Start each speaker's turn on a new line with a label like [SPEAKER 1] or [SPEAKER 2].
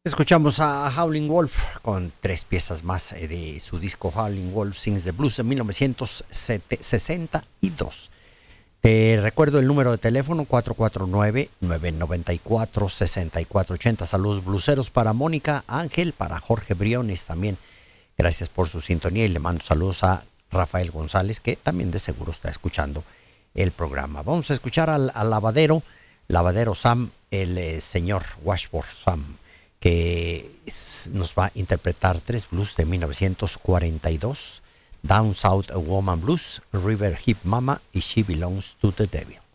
[SPEAKER 1] Escuchamos a Howlin' Wolf con tres piezas más de su disco Howlin' Wolf Sings the Blues de 1962. Te recuerdo el número de teléfono 449-994-6480. Saludos bluseros para Mónica Ángel, para Jorge Briones también. Gracias por su sintonía y le mando saludos a Rafael González, que también de seguro está escuchando el programa. Vamos a escuchar al lavadero Sam, el señor Washburn Sam, que nos va a interpretar tres blues de 1942, Down South Woman Blues, River Hip Mama y She Belongs to the Devil.